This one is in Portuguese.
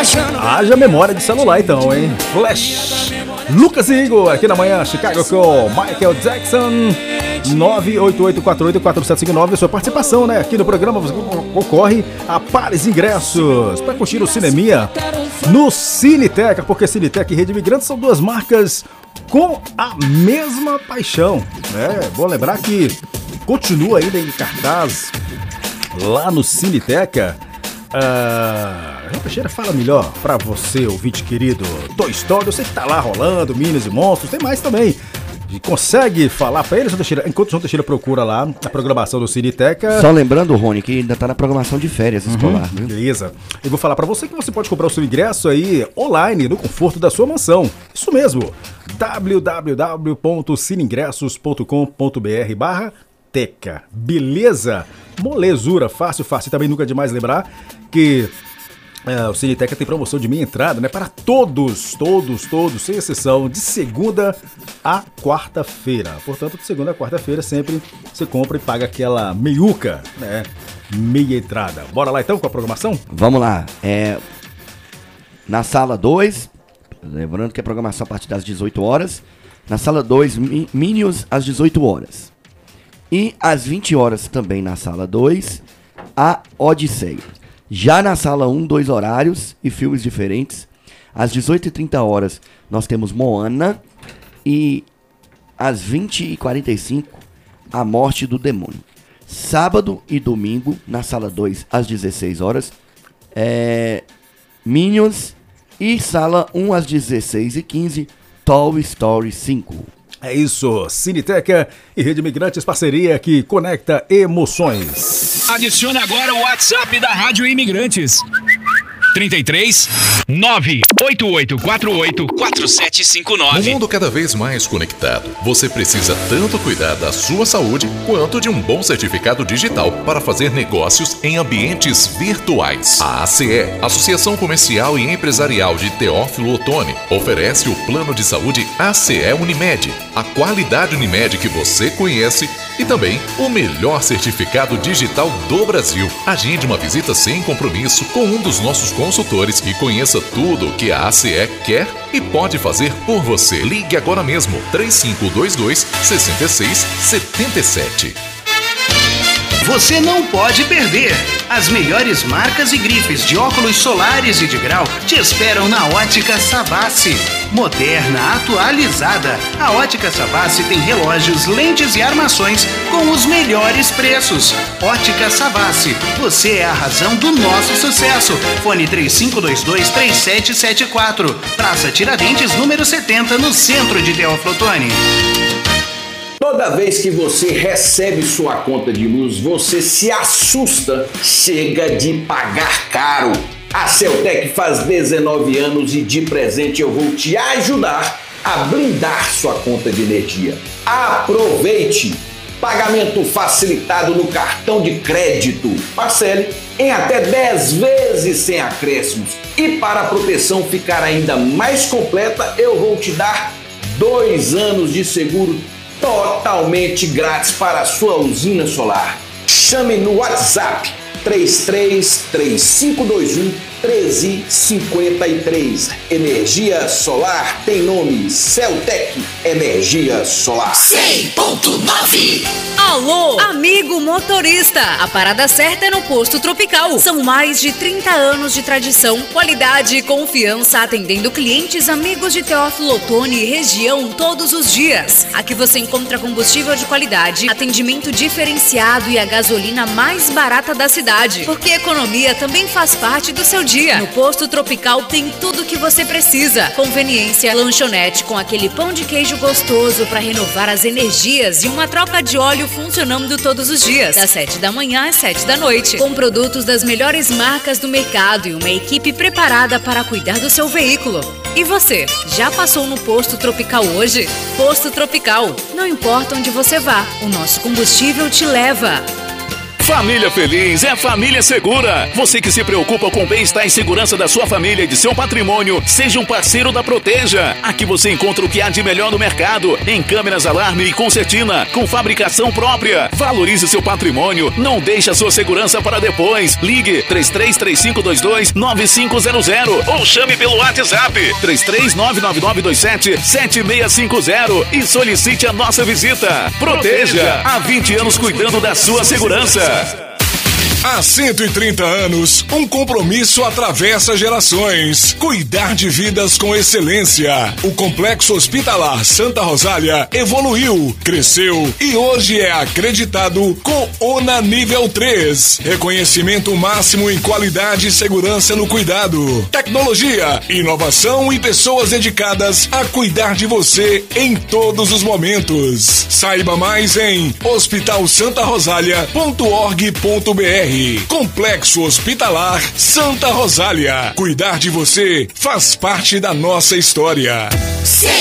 Haja memória de celular então, hein? Flash. Lucas e Igor aqui na manhã, Chicago com Michael Jackson. 988484759. Sua participação, né? Aqui no programa você concorre a pares ingressos para curtir o Cineminha no Cineteca, porque Cineteca e Rede Imigrante são duas marcas com a mesma paixão, né? Vou lembrar que continua ainda em cartaz lá no Cineteca. João Teixeira fala melhor pra você, ouvinte querido. Toy Story, eu sei que tá lá rolando, Minions e Monstros, tem mais também. E consegue falar pra ele, João Teixeira, enquanto o João Teixeira procura lá a programação do Cineteca. Só lembrando, Rony, que ainda tá na programação de férias escolar, né? Beleza. Eu vou falar pra você que você pode comprar o seu ingresso aí online, no conforto da sua mansão. Isso mesmo, www.cineingressos.com.br/teca. Beleza? Molezura, fácil, e também nunca é demais lembrar que o Cineteca tem promoção de meia entrada, né? Para todos, sem exceção, de segunda a quarta-feira. Portanto, de segunda a quarta-feira sempre você compra e paga aquela meiuca, né? Meia entrada. Bora lá então com a programação? Vamos lá. Na sala 2, lembrando que a programação a partir das 18 horas. Na sala 2, Minions às 18 horas. E às 20 horas também na sala 2, a Odisseia. Já na sala 1, 2 horários e filmes diferentes. Às 18h30 nós temos Moana. E às 20h45, A Morte do Demônio. Sábado e domingo, na sala 2, às 16 horas, Minions. E sala 1, às 16h15, Toy Story 5. É isso, Cineteca e Rede Imigrantes, parceria que conecta emoções. Adicione agora o WhatsApp da Rádio Imigrantes. 33 98848 4759. No mundo cada vez mais conectado, você precisa tanto cuidar da sua saúde quanto de um bom certificado digital para fazer negócios em ambientes virtuais. A ACE, Associação Comercial e Empresarial de Teófilo Otoni, oferece o plano de saúde ACE Unimed, a qualidade Unimed que você conhece e também o melhor certificado digital do Brasil. Agende uma visita sem compromisso com um dos nossos consultores e conheça tudo o que a ACE quer e pode fazer por você. Ligue agora mesmo, 3522-6677. Você não pode perder! As melhores marcas e grifes de óculos solares e de grau te esperam na Ótica Savassi. Moderna, atualizada, a Ótica Savassi tem relógios, lentes e armações com os melhores preços. Ótica Savassi, você é a razão do nosso sucesso. Fone 3522-3774. Praça Tiradentes, número 70, no centro de Teófilo Otoni. Toda vez que você recebe sua conta de luz, você se assusta. Chega de pagar caro. A Celtec faz 19 anos e de presente eu vou te ajudar a blindar sua conta de energia. Aproveite! Pagamento facilitado no cartão de crédito. Parcele em até 10 vezes sem acréscimos. E para a proteção ficar ainda mais completa, eu vou te dar 2 anos de seguro totalmente grátis para a sua usina solar. Chame no WhatsApp 33-3521-1353. Energia solar tem nome: Celtec Energia Solar 100.9. Alô, amigo motorista! A parada certa é no Posto Tropical. São mais de 30 anos de tradição, qualidade e confiança atendendo clientes amigos de Teófilo Otoni e região todos os dias. Aqui você encontra combustível de qualidade, atendimento diferenciado e a gasolina mais barata da cidade. Porque economia também faz parte do seu dia. No Posto Tropical tem tudo o que você precisa. Conveniência, lanchonete com aquele pão de queijo gostoso para renovar as energias e uma troca de óleo funcionando todos os dias, das 7 da manhã às 7 da noite. Com produtos das melhores marcas do mercado e uma equipe preparada para cuidar do seu veículo. E você, já passou no Posto Tropical hoje? Posto Tropical. Não importa onde você vá, o nosso combustível te leva. Família feliz é família segura. Você que se preocupa com o bem-estar e segurança da sua família e de seu patrimônio, seja um parceiro da Proteja. Aqui você encontra o que há de melhor no mercado, em câmeras alarme e concertina, com fabricação própria. Valorize seu patrimônio, não deixe a sua segurança para depois. Ligue 3335229500 ou chame pelo WhatsApp 33999277650 e solicite a nossa visita. Proteja, há 20 anos cuidando da sua segurança. Há 130 anos, um compromisso atravessa gerações. Cuidar de vidas com excelência. O Complexo Hospitalar Santa Rosália evoluiu, cresceu e hoje é acreditado com ONA Nível 3. Reconhecimento máximo em qualidade e segurança no cuidado. Tecnologia, inovação e pessoas dedicadas a cuidar de você em todos os momentos. Saiba mais em hospitalsantarosalia.org.br. Complexo Hospitalar Santa Rosália. Cuidar de você faz parte da nossa história.